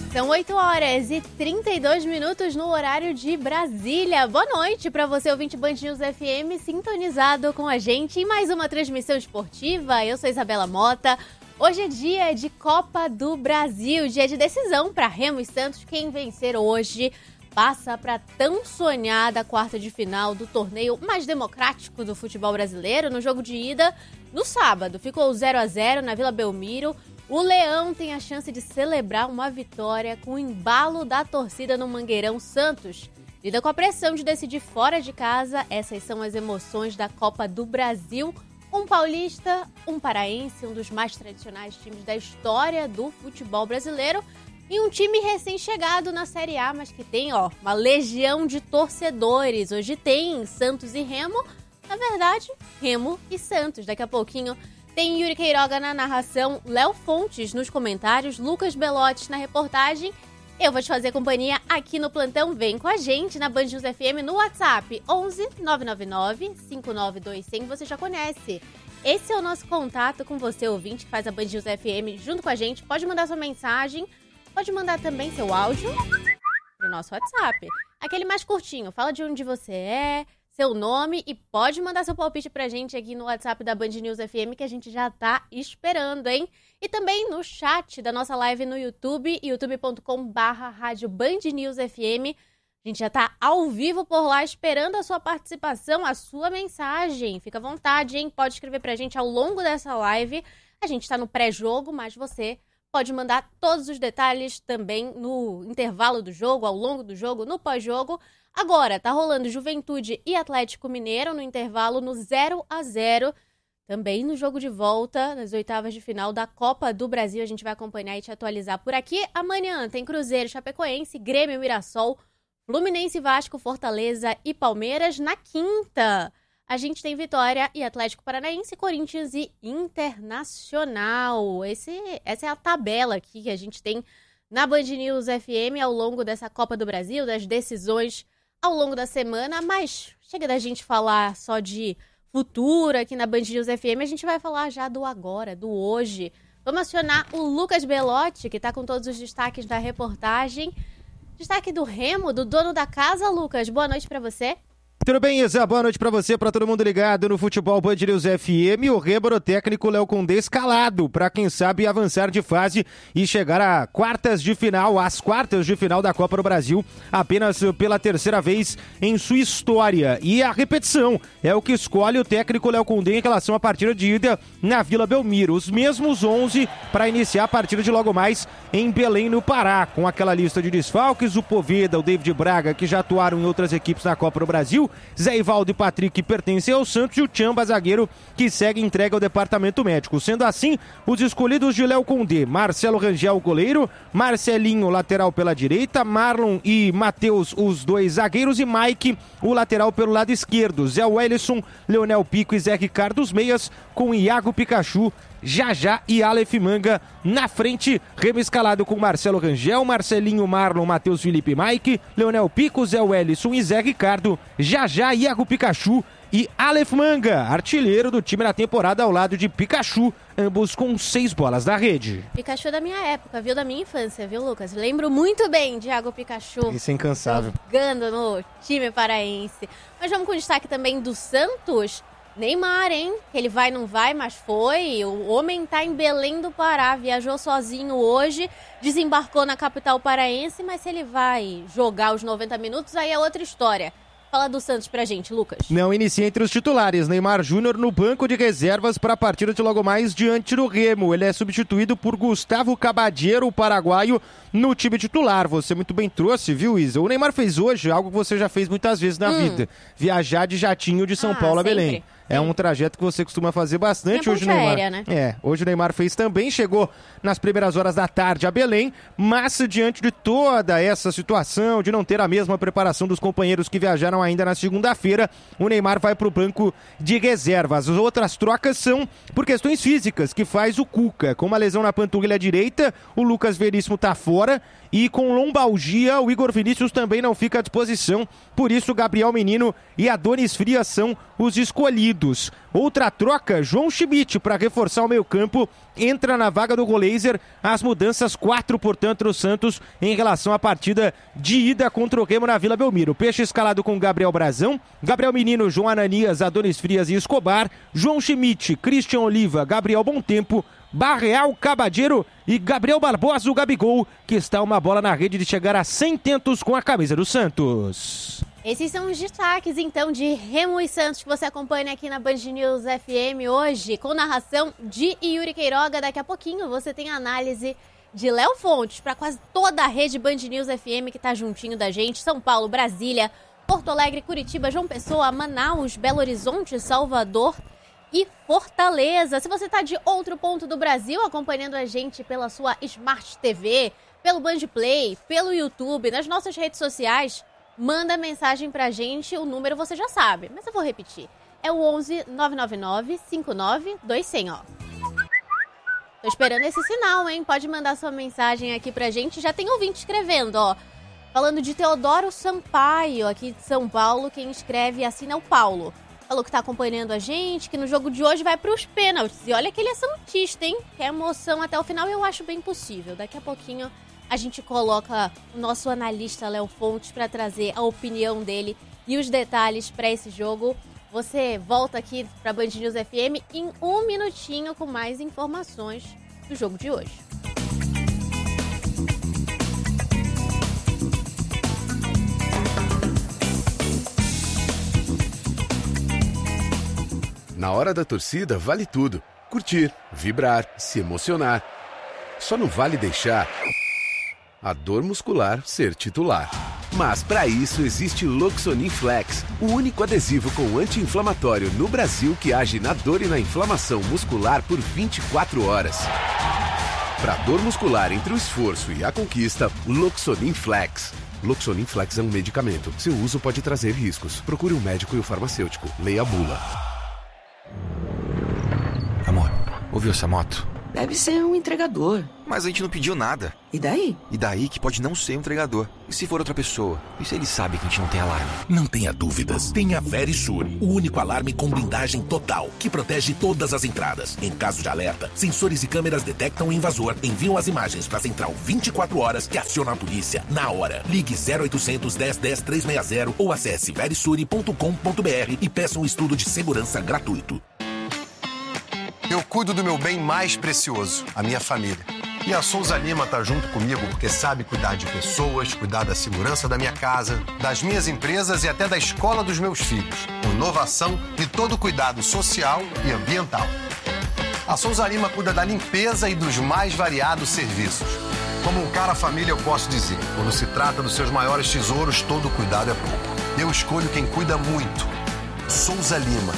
São 8h32 no horário de Brasília. Boa noite para você, ouvinte Band News FM, sintonizado com a gente em mais uma transmissão esportiva. Eu sou Isabela Mota. Hoje é dia de Copa do Brasil, dia de decisão para Remo e Santos. Quem vencer hoje passa para tão sonhada quarta de final do torneio mais democrático do futebol brasileiro. No jogo de ida, no sábado, ficou 0-0 na Vila Belmiro. O Leão tem a chance de celebrar uma vitória com o embalo da torcida no Mangueirão. Santos lida com a pressão de decidir fora de casa. Essas são as emoções da Copa do Brasil. Um paulista, um paraense, um dos mais tradicionais times da história do futebol brasileiro. E um time recém-chegado na Série A, mas que tem uma legião de torcedores. Hoje tem Santos e Remo. Na verdade, Remo e Santos. Daqui a pouquinho tem Yuri Queiroga na narração, Léo Fontes nos comentários, Lucas Belotti na reportagem. Eu vou te fazer companhia aqui no plantão. Vem com a gente na Band News FM no WhatsApp 11 999 592 100. Você já conhece. Esse é o nosso contato com você, ouvinte, que faz a Band News FM junto com a gente. Pode mandar sua mensagem, pode mandar também seu áudio pro nosso WhatsApp. Aquele mais curtinho, fala de onde você é, seu nome e pode mandar seu palpite pra gente aqui no WhatsApp da Band News FM, que a gente já tá esperando, hein? E também no chat da nossa live no YouTube, youtube.com/rádio Band News FM. A gente já tá ao vivo por lá esperando a sua participação, a sua mensagem. Fica à vontade, hein? Pode escrever pra gente ao longo dessa live. A gente tá no pré-jogo, mas você pode mandar todos os detalhes também no intervalo do jogo, ao longo do jogo, no pós-jogo. Agora, tá rolando Juventude e Atlético Mineiro no intervalo no 0-0. Também no jogo de volta, nas oitavas de final da Copa do Brasil. A gente vai acompanhar e te atualizar por aqui. Amanhã tem Cruzeiro, Chapecoense, Grêmio, Mirassol, Fluminense, Vasco, Fortaleza e Palmeiras. Na quinta, a gente tem Vitória e Atlético Paranaense, Corinthians e Internacional. Essa é a tabela aqui que a gente tem na Band News FM ao longo dessa Copa do Brasil, das decisões ao longo da semana, mas chega da gente falar só de futuro aqui na Band News FM, a gente vai falar já do agora, do hoje. Vamos acionar o Lucas Belotti, que está com todos os destaques da reportagem. Destaque do Remo, do dono da casa, Lucas. Boa noite para você. Tudo bem, Isa? Boa noite pra você, pra todo mundo ligado no Futebol Band News FM. O Remo, técnico Léo Condé escalado pra quem sabe avançar de fase e chegar às quartas de final da Copa do Brasil, apenas pela terceira vez em sua história. E a repetição é o que escolhe o técnico Léo Condé em relação à partida de ida na Vila Belmiro. Os mesmos 11 para iniciar a partida de logo mais em Belém, no Pará, com aquela lista de desfalques, o Poveda, o David Braga, que já atuaram em outras equipes na Copa do Brasil, Zé Ivaldo e Patrick pertencem ao Santos e o Tchamba, zagueiro, que segue entregue ao departamento médico. Sendo assim, os escolhidos de Léo Condé: Marcelo Rangel, goleiro, Marcelinho, lateral pela direita, Marlon e Matheus, os dois zagueiros, e Mike, o lateral pelo lado esquerdo, Zé Wellison, Leonel Pico e Zé Ricardo, os meias, com Iago Pikachu, Jajá e Aleph Manga na frente. Remo escalado com Marcelo Rangel, Marcelinho, Marlon, Matheus Felipe, Mike, Leonel Pico, Zé Wellison e Zé Ricardo, Jajá, Iago Pikachu e Aleph Manga, artilheiro do time na temporada ao lado de Pikachu, ambos com 6 bolas na rede. Pikachu é da minha época, viu? Da minha infância, viu, Lucas? Lembro muito bem de Iago Pikachu. Isso é incansável. Jogando no time paraense. Mas vamos com destaque também do Santos. Neymar, hein? Ele vai, não vai, mas foi. O homem tá em Belém do Pará, viajou sozinho hoje, desembarcou na capital paraense, mas se ele vai jogar os 90 minutos, aí é outra história. Fala do Santos pra gente, Lucas. Não inicia entre os titulares. Neymar Júnior no banco de reservas para a partida de logo mais diante do Remo. Ele é substituído por Gustavo Cabadiero, o paraguaio, no time titular. Você muito bem trouxe, viu, Isa? O Neymar fez hoje algo que você já fez muitas vezes na vida. Viajar de jatinho de São Paulo a Belém. É um trajeto que você costuma fazer bastante. Hoje o Neymar, aérea, né? Hoje o Neymar fez também, chegou nas primeiras horas da tarde a Belém, mas diante de toda essa situação, de não ter a mesma preparação dos companheiros que viajaram ainda na segunda-feira, o Neymar vai para o banco de reservas. As outras trocas são por questões físicas, que faz o Cuca. Com uma lesão na panturrilha direita, o Lucas Veríssimo está fora, e com lombalgia, o Igor Vinícius também não fica à disposição. Por isso, Gabriel Menino e Adonis Frias são os escolhidos. unidos. Outra troca, João Schmidt, para reforçar o meio-campo, entra na vaga do Roleiser. As mudanças 4, portanto, no Santos em relação à partida de ida contra o Remo na Vila Belmiro. Peixe escalado com Gabriel Brazão, Gabriel Menino, João Ananias, Adonis Frias e Escobar, João Schmidt, Christian Oliva, Gabriel Bontempo, Barreal, Cabadeiro e Gabriel Barbosa, o Gabigol, que está uma bola na rede de chegar a 100 tentos com a camisa do Santos. Esses são os destaques, então, de Remo e Santos que você acompanha aqui na Band News FM hoje, com narração de Yuri Queiroga. Daqui a pouquinho você tem a análise de Léo Fontes para quase toda a rede Band News FM que está juntinho da gente. São Paulo, Brasília, Porto Alegre, Curitiba, João Pessoa, Manaus, Belo Horizonte, Salvador e Fortaleza. Se você está de outro ponto do Brasil acompanhando a gente pela sua Smart TV, pelo Band Play, pelo YouTube, nas nossas redes sociais, manda mensagem pra gente, o número você já sabe, mas eu vou repetir. É o 11 999 59 200, ó. Tô esperando esse sinal, hein? Pode mandar sua mensagem aqui pra gente. Já tem ouvinte escrevendo, ó. Falando de Teodoro Sampaio, aqui de São Paulo. Quem escreve e assina é o Paulo. Falou que tá acompanhando a gente, que no jogo de hoje vai pros pênaltis. E olha que ele é santista, hein? Que emoção até o final, eu acho bem possível. Daqui a pouquinho a gente coloca o nosso analista Léo Fontes para trazer a opinião dele e os detalhes para esse jogo. Você volta aqui para Band News FM em um minutinho com mais informações do jogo de hoje. Na hora da torcida vale tudo. Curtir, vibrar, se emocionar. Só não vale deixar a dor muscular ser titular. Mas para isso existe Loxonin Flex, o único adesivo com anti-inflamatório no Brasil que age na dor e na inflamação muscular por 24 horas. Para dor muscular entre o esforço e a conquista, Loxonin Flex. Loxonin Flex é um medicamento. Seu uso pode trazer riscos. Procure um médico e o farmacêutico. Leia a bula. Amor, ouviu essa moto? Deve ser um entregador. Mas a gente não pediu nada. E daí? E daí que pode não ser um entregador. E se for outra pessoa? E se ele sabe que a gente não tem alarme? Não tenha dúvidas. Tem a Verisur, o único alarme com blindagem total, que protege todas as entradas. Em caso de alerta, sensores e câmeras detectam o invasor, enviam as imagens para a central 24 horas que aciona a polícia na hora. Ligue 0800 10 10 360 ou acesse verisure.com.br e peça um estudo de segurança gratuito. Eu cuido do meu bem mais precioso, a minha família. E a Souza Lima tá junto comigo porque sabe cuidar de pessoas, cuidar da segurança da minha casa, das minhas empresas e até da escola dos meus filhos. Com inovação e todo cuidado social e ambiental. A Souza Lima cuida da limpeza e dos mais variados serviços. Como um cara família eu posso dizer, quando se trata dos seus maiores tesouros, todo cuidado é pouco. Eu escolho quem cuida muito. Souza Lima.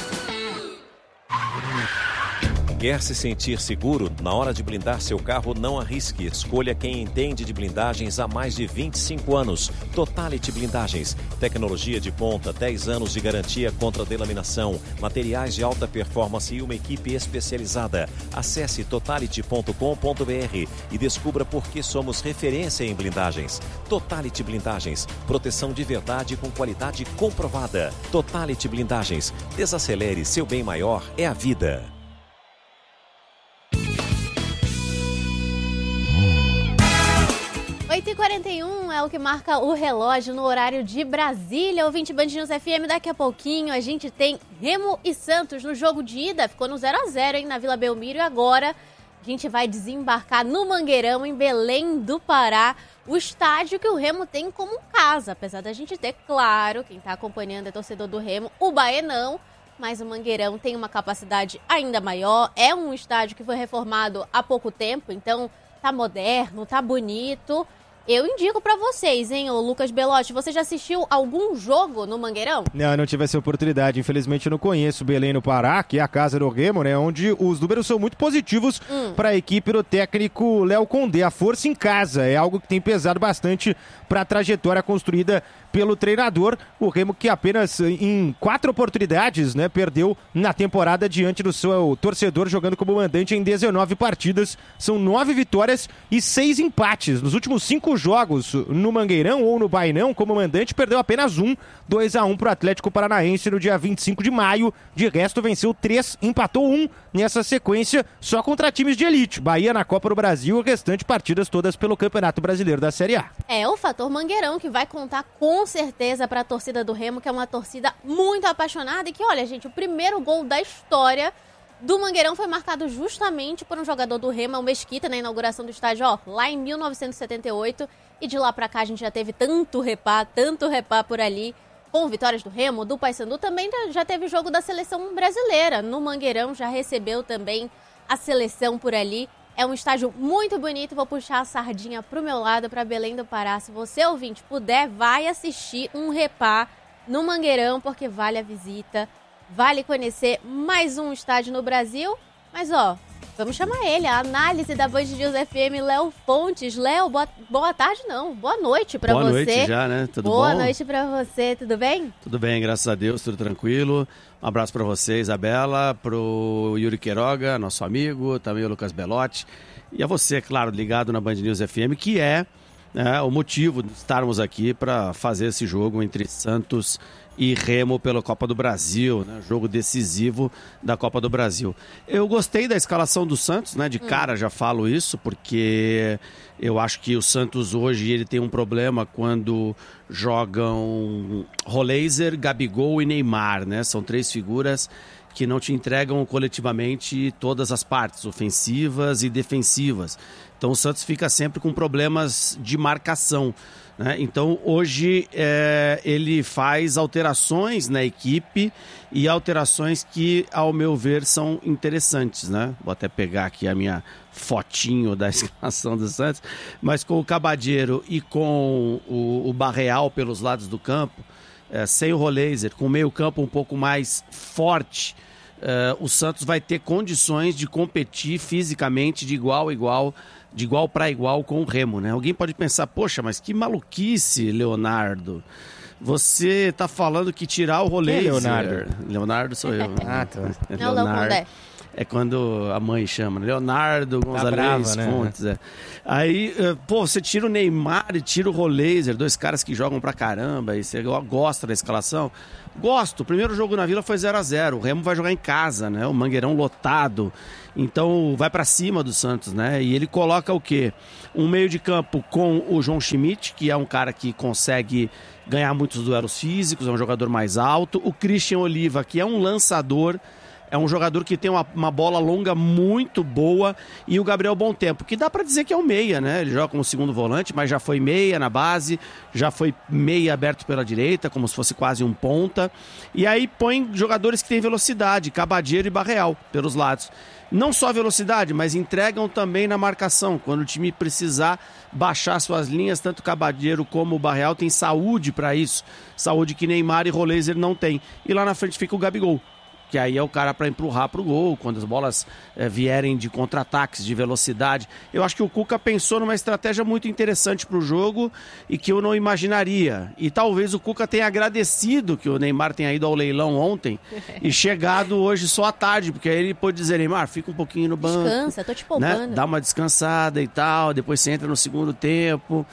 Quer se sentir seguro? Na hora de blindar seu carro, não arrisque. Escolha quem entende de blindagens há mais de 25 anos. Totality Blindagens. Tecnologia de ponta, 10 anos de garantia contra delaminação, materiais de alta performance e uma equipe especializada. Acesse totality.com.br e descubra por que somos referência em blindagens. Totality Blindagens. Proteção de verdade com qualidade comprovada. Totality Blindagens. Desacelere, seu bem maior é a vida. 8h41 é o que marca o relógio no horário de Brasília. Ouvinte Band News FM, daqui a pouquinho a gente tem Remo e Santos no jogo de ida. Ficou no 0x0, hein, na Vila Belmiro. E agora a gente vai desembarcar no Mangueirão, em Belém do Pará. O estádio que o Remo tem como casa. Apesar da gente ter, claro, quem está acompanhando é torcedor do Remo, o Baenão. Mas o Mangueirão tem uma capacidade ainda maior. É um estádio que foi reformado há pouco tempo, então tá moderno, tá bonito. Eu indico pra vocês, hein, ô Lucas Belotti, você já assistiu algum jogo no Mangueirão? Não tive essa oportunidade, infelizmente eu não conheço Belém no Pará, que é a casa do Remo, né, onde os números são muito positivos para a equipe do técnico Léo Condé. A força em casa é algo que tem pesado bastante para a trajetória construída pelo treinador. O Remo que apenas em 4 oportunidades, né, perdeu na temporada diante do seu torcedor, jogando como mandante em 19 partidas. São 9 vitórias e 6 empates. Nos últimos 5 jogos no Mangueirão ou no Bainão, como mandante, perdeu apenas 2-1 para o Atlético Paranaense no dia 25 de maio. De resto, venceu 3, empatou 1 nessa sequência, só contra times de elite. Bahia na Copa do Brasil, o restante partidas todas pelo Campeonato Brasileiro da Série A. É o fator Mangueirão que vai contar com certeza para a torcida do Remo, que é uma torcida muito apaixonada e que, olha, gente, o primeiro gol da história do Mangueirão foi marcado justamente por um jogador do Remo, o Mesquita, na inauguração do estádio, lá em 1978. E de lá para cá a gente já teve tanto repá por ali. Com vitórias do Remo, do Paysandu, também já teve jogo da seleção brasileira. No Mangueirão já recebeu também a seleção por ali. É um estádio muito bonito. Vou puxar a sardinha pro meu lado, para Belém do Pará. Se você, ouvinte, puder, vai assistir um repá no Mangueirão, porque vale a visita. Vale conhecer mais um estádio no Brasil. Mas, vamos chamar ele, a análise da Band News FM, Léo Fontes. Léo, boa tarde não, boa noite pra você. Boa noite já, né? Tudo bom? Boa noite pra você, tudo bem? Tudo bem, graças a Deus, tudo tranquilo. Um abraço pra você, Isabela, pro Yuri Queiroga, nosso amigo, também o Lucas Belotti. E a você, claro, ligado na Band News FM, que é o motivo de estarmos aqui para fazer esse jogo entre Santos e Remo pela Copa do Brasil, né? Jogo decisivo da Copa do Brasil. Eu gostei da escalação do Santos, né? De cara já falo isso, porque eu acho que o Santos hoje ele tem um problema quando jogam Roleiser, Gabigol e Neymar, né? São 3 figuras que não te entregam coletivamente todas as partes, ofensivas e defensivas. Então o Santos fica sempre com problemas de marcação, né? Então hoje ele faz alterações na equipe e alterações que, ao meu ver, são interessantes, né? Vou até pegar aqui a minha fotinho da escalação do Santos, mas com o Cabadeiro e com o Barreal pelos lados do campo, sem o Roleiser, com o meio campo um pouco mais forte, o Santos vai ter condições de competir fisicamente de igual para igual com o Remo, né? Alguém pode pensar, poxa, mas que maluquice, Leonardo. Você tá falando que tirar o Roleiser... Leonardo? Leonardo sou eu. Tá. Leonardo. É quando a mãe chama, Leonardo Gonzalez Fontes. Né? Aí, você tira o Neymar e tira o Roleiser, 2 caras que jogam pra caramba, e você gosta da escalação? Gosto. O primeiro jogo na Vila foi 0-0. O Remo vai jogar em casa, né? O Mangueirão lotado. Então, vai pra cima do Santos, né? E ele coloca o quê? Um meio de campo com o João Schmidt, que é um cara que consegue ganhar muitos duelos físicos, é um jogador mais alto. O Christian Oliva, que é um lançador, é um jogador que tem uma bola longa muito boa, e o Gabriel Bontempo, que dá pra dizer que é um meia, né? Ele joga como segundo volante, mas já foi meia na base, já foi meia aberto pela direita, como se fosse quase um ponta. E aí põe jogadores que têm velocidade, Cabadeiro e Barreal, pelos lados. Não só velocidade, mas entregam também na marcação. Quando o time precisar baixar suas linhas, tanto o Cabadeiro como o Barreal tem saúde para isso. Saúde que Neymar e Roleiser não tem. E lá na frente fica o Gabigol, que aí é o cara para empurrar para o gol, quando as bolas vierem de contra-ataques, de velocidade. Eu acho que o Cuca pensou numa estratégia muito interessante para o jogo e que eu não imaginaria. E talvez o Cuca tenha agradecido que o Neymar tenha ido ao leilão ontem e chegado hoje só à tarde, porque aí ele pôde dizer, Neymar, fica um pouquinho no banco. Descansa, tô te poupando. Né? Dá uma descansada e tal, depois você entra no segundo tempo.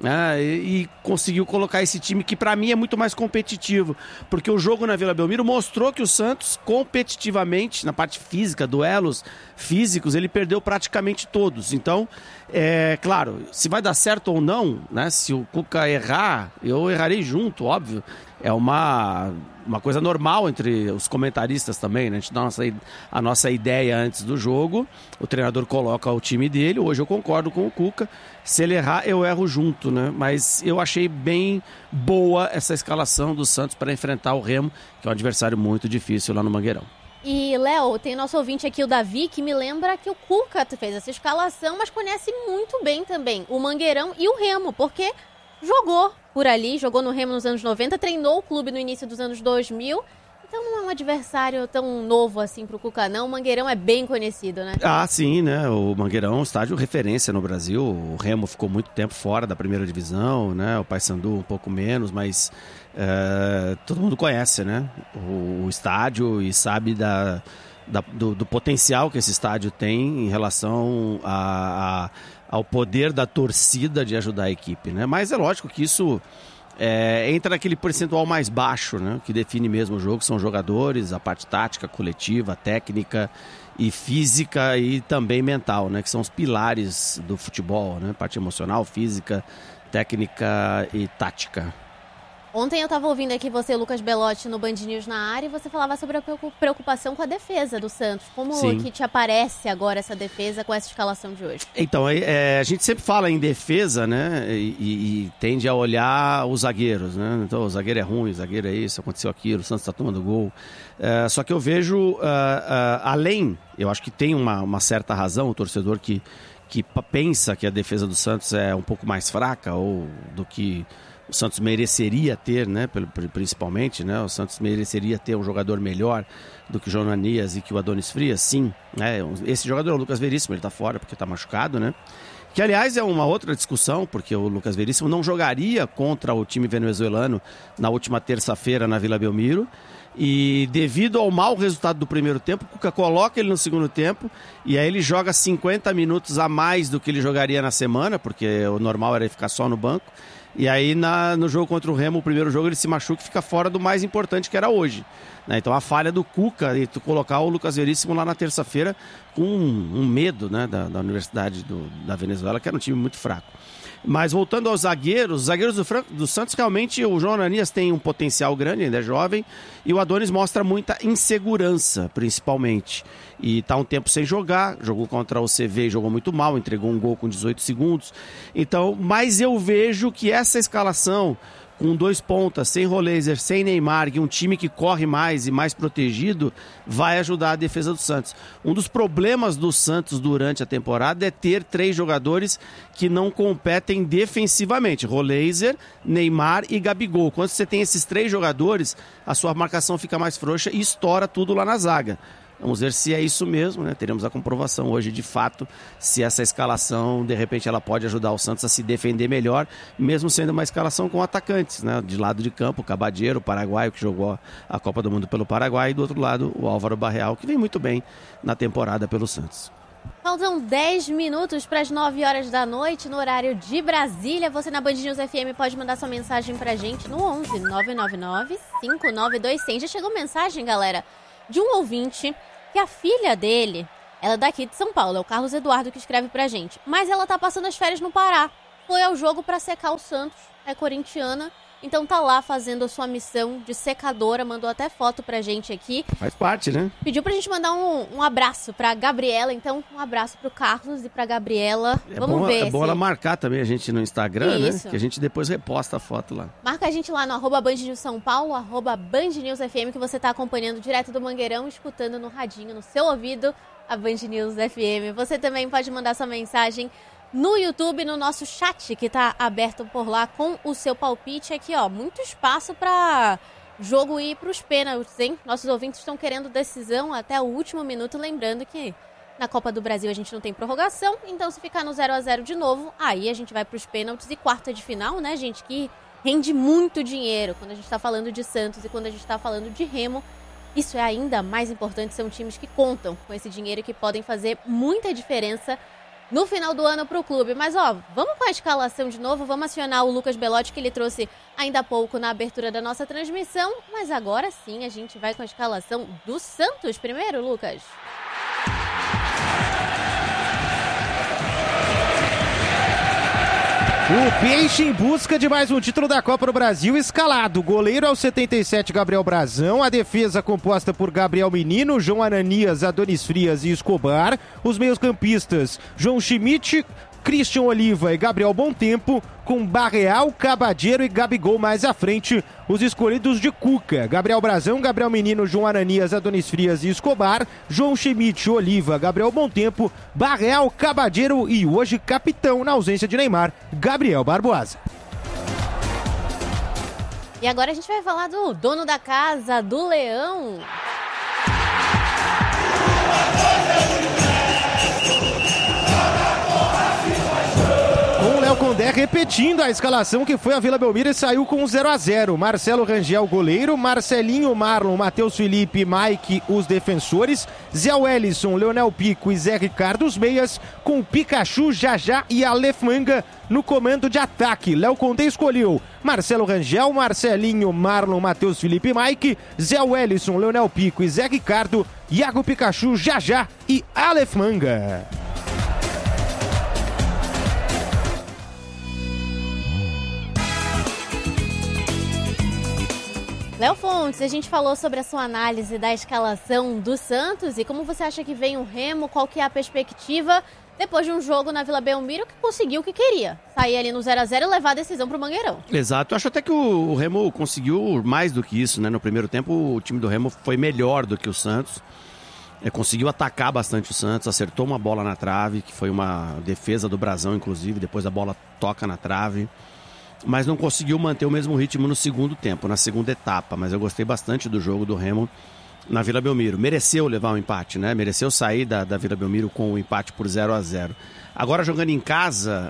E conseguiu colocar esse time que pra mim é muito mais competitivo, porque o jogo na Vila Belmiro mostrou que o Santos competitivamente, na parte física, duelos físicos, ele perdeu praticamente todos. Então, claro, se vai dar certo ou não, né? Se o Cuca errar, eu errarei junto, óbvio. É uma coisa normal entre os comentaristas também, né? A gente dá a nossa ideia antes do jogo, o treinador coloca o time dele. Hoje eu concordo com o Cuca, se ele errar eu erro junto, né? Mas eu achei bem boa essa escalação do Santos para enfrentar o Remo, que é um adversário muito difícil lá no Mangueirão. E, Léo, tem nosso ouvinte aqui, o Davi, que me lembra que o Cuca fez essa escalação, mas conhece muito bem também o Mangueirão e o Remo, porque jogou por ali, jogou no Remo nos anos 90, treinou o clube no início dos anos 2000 Então não é um adversário tão novo assim pro Cuca, não. O Mangueirão é bem conhecido, né? Ah, sim, né? O Mangueirão é um estádio referência no Brasil. O Remo ficou muito tempo fora da primeira divisão, né? O Paysandu um pouco menos, mas todo mundo conhece, né? O estádio e sabe do potencial que esse estádio tem em relação ao poder da torcida de ajudar a equipe, né? Mas é lógico que isso entra naquele percentual mais baixo, né? Que define mesmo o jogo, são jogadores, a parte tática, coletiva, técnica e física e também mental, né? Que são os pilares do futebol, né? Parte emocional, física, técnica e tática. Ontem eu estava ouvindo aqui você, Lucas Belotti, no Band News na área, e você falava sobre a preocupação com a defesa do Santos. Como que te aparece agora essa defesa com essa escalação de hoje? Então, a gente sempre fala em defesa, né? E tende a olhar os zagueiros, né? Então, o zagueiro é ruim, o zagueiro é isso, aconteceu aquilo, o Santos está tomando gol. Só que eu vejo, além, eu acho que tem uma certa razão, o torcedor que pensa que a defesa do Santos é um pouco mais fraca ou do que o Santos mereceria ter, né, principalmente, né, o Santos mereceria ter um jogador melhor do que o João Ananias e que o Adonis Frias, sim, né, esse jogador é o Lucas Veríssimo, ele está fora porque está machucado, né, que aliás é uma outra discussão, porque o Lucas Veríssimo não jogaria contra o time venezuelano na última terça-feira na Vila Belmiro, e devido ao mau resultado do primeiro tempo, o Cuca coloca ele no segundo tempo e aí ele joga 50 minutos a mais do que ele jogaria na semana, porque o normal era ele ficar só no banco. E aí no jogo contra o Remo, o primeiro jogo, ele se machuca e fica fora do mais importante que era hoje, né? Então a falha do Cuca e colocar o Lucas Veríssimo lá na terça-feira com um medo, né, da Universidade da Venezuela, que era um time muito fraco. Mas voltando aos zagueiros, os zagueiros do Santos, realmente o João Ananias tem um potencial grande, ainda é jovem, e o Adonis mostra muita insegurança, principalmente. E está um tempo sem jogar, jogou contra o CV e jogou muito mal, entregou um gol com 18 segundos. Então, mas eu vejo que essa escalação, com 2 pontas, sem Roleiser, sem Neymar, e um time que corre mais e mais protegido, vai ajudar a defesa do Santos. Um dos problemas do Santos durante a temporada é ter 3 jogadores que não competem defensivamente. Roleiser, Neymar e Gabigol. Quando você tem esses 3 jogadores, a sua marcação fica mais frouxa e estoura tudo lá na zaga. Vamos ver se é isso mesmo, né? Teremos a comprovação hoje, de fato, se essa escalação, de repente, ela pode ajudar o Santos a se defender melhor, mesmo sendo uma escalação com atacantes, né? De lado de campo, o Cabadeiro, o paraguaio, que jogou a Copa do Mundo pelo Paraguai, e do outro lado, o Álvaro Barreal, que vem muito bem na temporada pelo Santos. Faltam 10 minutos para as 9 horas da noite, no horário de Brasília. Você na Band News FM pode mandar sua mensagem pra gente no 11 999 592100. Já chegou mensagem, galera, de um ouvinte que a filha dele, ela é daqui de São Paulo, é o Carlos Eduardo que escreve pra gente, mas ela tá passando as férias no Pará, foi ao jogo pra secar o Santos, é corintiana, então tá lá fazendo a sua missão de secadora, mandou até foto pra gente aqui. Faz parte, né? Pediu pra gente mandar um abraço pra Gabriela, então um abraço pro Carlos e pra Gabriela. Vamos ver. É bom ela marcar também a gente no Instagram, né? Que a gente depois reposta a foto lá. Marca a gente lá no @Band News São Paulo, @Band News FM, que você tá acompanhando direto do Mangueirão, escutando no radinho, no seu ouvido, a Band News FM. Você também pode mandar sua mensagem no YouTube, no nosso chat, que tá aberto por lá com o seu palpite. Aqui, ó, muito espaço pra jogo ir pros pênaltis, hein? Nossos ouvintes estão querendo decisão até o último minuto, lembrando que na Copa do Brasil a gente não tem prorrogação, então se ficar no 0-0 de novo, aí a gente vai pros pênaltis e quarta de final, né, gente, que rende muito dinheiro quando a gente tá falando de Santos e quando a gente tá falando de Remo. Isso é ainda mais importante, são times que contam com esse dinheiro e que podem fazer muita diferença no final do ano para o clube. Mas, ó, vamos com a escalação de novo, vamos acionar o Lucas Belotti, que ele trouxe ainda há pouco na abertura da nossa transmissão. Mas agora sim, a gente vai com a escalação do Santos primeiro, Lucas. O Peixe em busca de mais um título da Copa do Brasil escalado. Goleiro aos 77, Gabriel Brazão. A defesa composta por Gabriel Menino, João Ananias, Adonis Frias e Escobar. Os meios-campistas, João Schmidt, Christian Oliva e Gabriel Bontempo, com Barreal, Cabadeiro e Gabigol mais à frente, os escolhidos de Cuca. Gabriel Brazão, Gabriel Menino, João Ananias, Adonis Frias e Escobar, João Schmidt, Oliva, Gabriel Bontempo, Barreal, Cabadeiro e hoje capitão na ausência de Neymar, Gabriel Barbosa. E agora a gente vai falar do dono da casa, do Leão. Com o Léo Condé repetindo a escalação que foi a Vila Belmiro e saiu com 0-0. Marcelo Rangel, goleiro. Marcelinho, Marlon, Matheus Felipe, Mike, os defensores. Zé Wellison, Leonel Pico e Zé Ricardo, os meias. Com Pikachu, Jajá e Aleph Manga no comando de ataque. Léo Condé escolheu Marcelo Rangel, Marcelinho, Marlon, Matheus Felipe, Mike, Zé Wellison, Leonel Pico e Zé Ricardo, Iago Pikachu, Jajá e Aleph Manga. Léo Fontes, a gente falou sobre a sua análise da escalação do Santos e como você acha que vem o Remo, qual que é a perspectiva depois de um jogo na Vila Belmiro que conseguiu o que queria, sair ali no 0-0 e levar a decisão para o Mangueirão. Exato, eu acho até que o Remo conseguiu mais do que isso, né? No primeiro tempo o time do Remo foi melhor do que o Santos, conseguiu atacar bastante o Santos, acertou uma bola na trave, que foi uma defesa do Brasão, inclusive, depois a bola toca na trave. Mas não conseguiu manter o mesmo ritmo no segundo tempo, na segunda etapa. Mas eu gostei bastante do jogo do Remo na Vila Belmiro. Mereceu levar um empate, né? Mereceu sair da Vila Belmiro com um empate por 0-0. Agora, jogando em casa,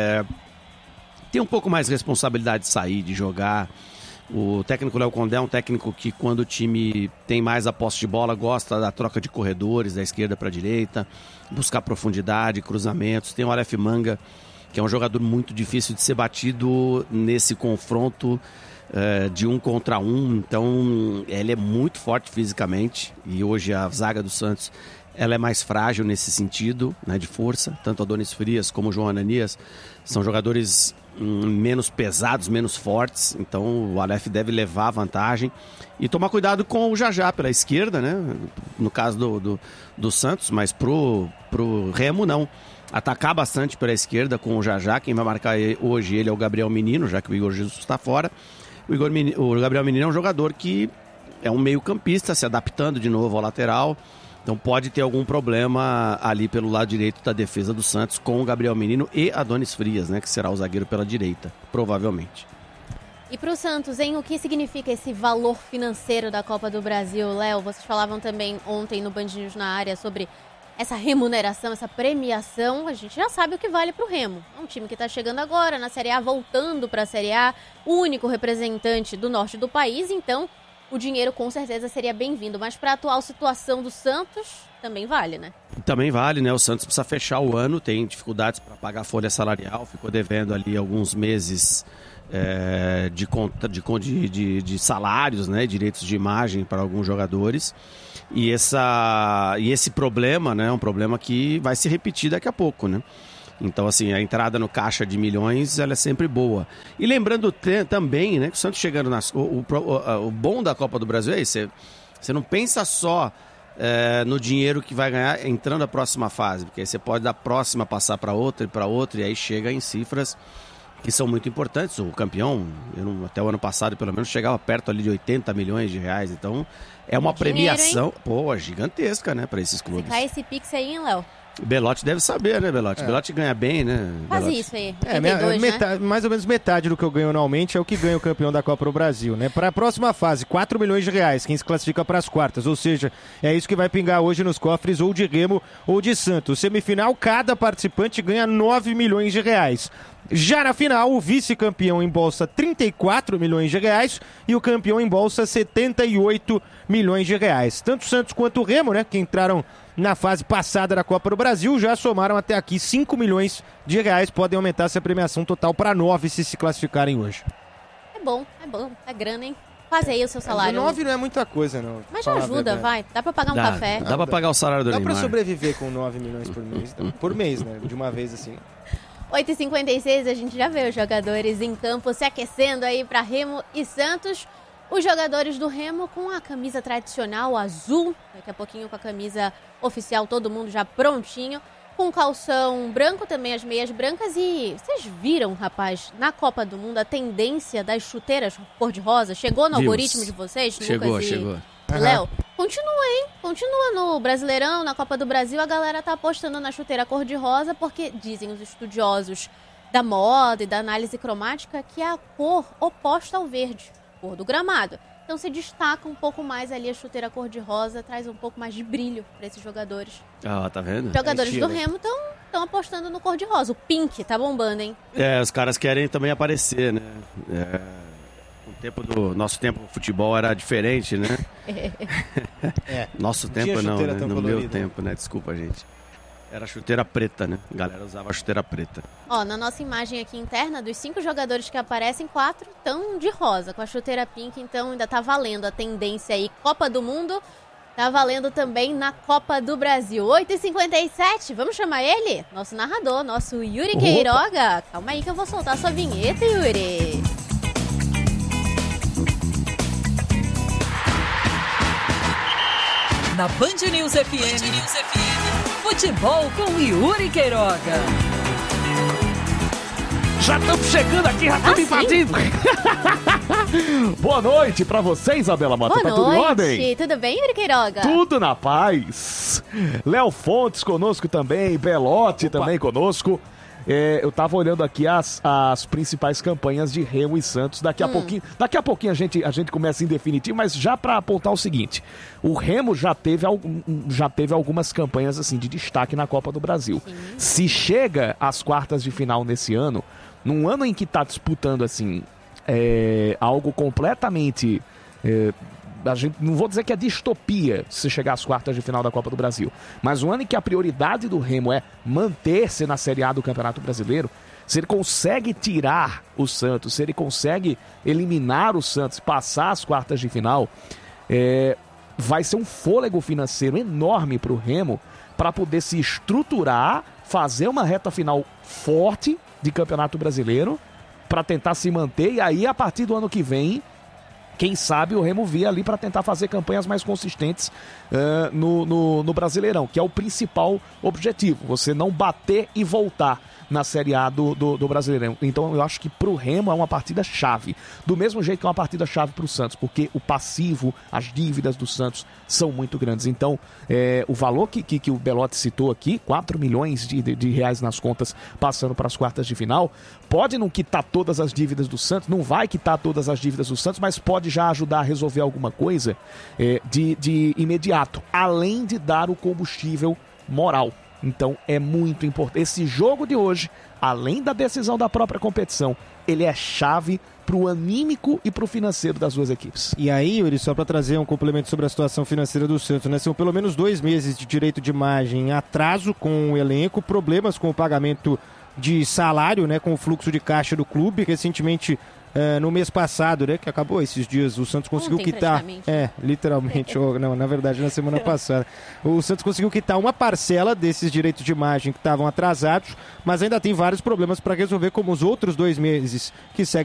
tem um pouco mais de responsabilidade de sair, de jogar. O técnico Léo Condé é um técnico que, quando o time tem mais a posse de bola, gosta da troca de corredores, da esquerda para a direita, buscar profundidade, cruzamentos. Tem o Aleph Manga, que é um jogador muito difícil de ser batido nesse confronto de 1 contra 1. Então, ele é muito forte fisicamente e hoje a zaga do Santos ela é mais frágil nesse sentido, né, de força. Tanto Adonis Frias como o João Ananias são jogadores menos pesados, menos fortes. Então, o Aleph deve levar vantagem e tomar cuidado com o Jajá pela esquerda, né, no caso do Santos, mas pro Remo não. Atacar bastante pela esquerda com o Jajá. Quem vai marcar hoje ele é o Gabriel Menino, já que o Igor Jesus está fora. O Gabriel Menino é um jogador que é um meio-campista, se adaptando de novo ao lateral. Então pode ter algum problema ali pelo lado direito da defesa do Santos com o Gabriel Menino e Adonis Frias, né, que será o zagueiro pela direita, provavelmente. E para o Santos, hein, o que significa esse valor financeiro da Copa do Brasil, Léo? Vocês falavam também ontem no Band News na área sobre essa remuneração, essa premiação. A gente já sabe o que vale para o Remo. É um time que está chegando agora na Série A, voltando para a Série A, o único representante do norte do país, então o dinheiro com certeza seria bem-vindo. Mas para a atual situação do Santos, também vale, né? Também vale, né? O Santos precisa fechar o ano, tem dificuldades para pagar a folha salarial, ficou devendo ali alguns meses de salários, né? Direitos de imagem para alguns jogadores. E esse problema, né, é um problema que vai se repetir daqui a pouco, né? Então, assim, a entrada no caixa de milhões, ela é sempre boa. E lembrando também, né, que o Santos chegando o bom da Copa do Brasil é isso. Você não pensa só no dinheiro que vai ganhar entrando a próxima fase, porque aí você pode da próxima passar para outra, e aí chega em cifras que são muito importantes. O campeão, até o ano passado, pelo menos, chegava perto ali de 80 milhões de reais. Então, é uma premiação, gigantesca, né, para esses clubes. Se cai esse pix aí, hein, Léo? Belotti deve saber, né, Belotti? Belotti ganha bem, né? Faz isso aí. 82, né? Mais ou menos metade do que eu ganho anualmente é o que ganha o campeão da Copa do Brasil, né? Para a próxima fase, 4 milhões de reais, quem se classifica para as quartas. Ou seja, é isso que vai pingar hoje nos cofres ou de Remo ou de Santos. Semifinal, cada participante ganha 9 milhões de reais. Já na final, o vice-campeão embolsa 34 milhões de reais e o campeão embolsa 78 milhões de reais. Tanto o Santos quanto o Remo, né, que entraram na fase passada da Copa do Brasil, já somaram até aqui 5 milhões de reais. Podem aumentar essa premiação total para 9 se classificarem hoje. É bom, é grana, hein? Faz aí o seu salário. 9 não é muita coisa, não. Mas já ajuda, vai. Dá pra pagar um café. Dá pra pagar o salário do Neymar. Dá pra sobreviver com 9 milhões por mês. Por mês, né? De uma vez assim. 8h56, a gente já vê os jogadores em campo se aquecendo aí para Remo e Santos. Os jogadores do Remo com a camisa tradicional azul, daqui a pouquinho com a camisa oficial, todo mundo já prontinho, com calção branco também, as meias brancas. E vocês viram, rapaz, na Copa do Mundo a tendência das chuteiras cor-de-rosa? Chegou no algoritmo de vocês? Chegou. Léo, continua no Brasileirão, na Copa do Brasil, a galera tá apostando na chuteira cor-de-rosa porque dizem os estudiosos da moda e da análise cromática que é a cor oposta ao verde. cor do gramado. Então se destaca um pouco mais ali a chuteira cor-de-rosa, traz um pouco mais de brilho para esses jogadores. Ah, tá vendo? Os jogadores do Remo estão apostando no cor-de-rosa. O pink tá bombando, hein? Os caras querem também aparecer, né? Nosso tempo no futebol era diferente, né? Nosso tempo não, né? No meu tempo, né? Desculpa, gente. Era chuteira preta, né? A galera usava a chuteira preta. Na nossa imagem aqui interna, dos 5 jogadores que aparecem, 4 estão de rosa, com a chuteira pink, então ainda tá valendo a tendência aí. Copa do Mundo, tá valendo também na Copa do Brasil. 8h57, vamos chamar ele? Nosso narrador, nosso Yuri Queiroga. Calma aí que eu vou soltar a sua vinheta, Yuri. Na Band News FM. Futebol com Yuri Queiroga. Já estamos chegando aqui, já estamos invadindo. Boa noite pra você, Isabela Mota. Boa noite. Tudo em ordem? Tudo bem, Yuri Queiroga? Tudo na paz. Léo Fontes conosco também, Belotti também conosco. Eu tava olhando aqui as principais campanhas de Remo e Santos. Daqui a pouquinho a gente começa em definitivo, mas já para apontar o seguinte: o Remo já teve algumas campanhas assim de destaque na Copa do Brasil. Sim. Se chega às quartas de final nesse ano, num ano em que tá disputando assim algo completamente não vou dizer que é distopia se chegar às quartas de final da Copa do Brasil, mas um ano em que a prioridade do Remo é manter-se na Série A do Campeonato Brasileiro, se ele consegue tirar o Santos, se ele consegue eliminar o Santos, passar às quartas de final, vai ser um fôlego financeiro enorme para o Remo para poder se estruturar, fazer uma reta final forte de Campeonato Brasileiro para tentar se manter, e aí a partir do ano que vem, quem sabe o Remo vir ali para tentar fazer campanhas mais consistentes no Brasileirão, que é o principal objetivo, você não bater e voltar na Série A do Brasileirão. Então eu acho que pro Remo é uma partida chave, do mesmo jeito que é uma partida chave pro Santos, porque o passivo, as dívidas do Santos são muito grandes. Então o valor que o Belotti citou aqui, 4 milhões de reais nas contas passando para as quartas de final, pode não quitar todas as dívidas do Santos, não vai quitar todas as dívidas do Santos, mas pode já ajudar a resolver alguma coisa de imediato, além de dar o combustível moral. Então é muito importante. Esse jogo de hoje, além da decisão da própria competição, ele é chave pro anímico e pro financeiro das duas equipes. E aí, Yuri, só para trazer um complemento sobre a situação financeira do Santos, né? São pelo menos 2 meses de direito de imagem, atraso com o elenco, problemas com o pagamento de salário, né? Com o fluxo de caixa do clube. Recentemente, no mês passado, né? Que acabou esses dias, o Santos conseguiu quitar... literalmente. Não, na verdade, na semana passada. O Santos conseguiu quitar uma parcela desses direitos de imagem que estavam atrasados, mas ainda tem vários problemas para resolver, como os outros 2 meses que seguem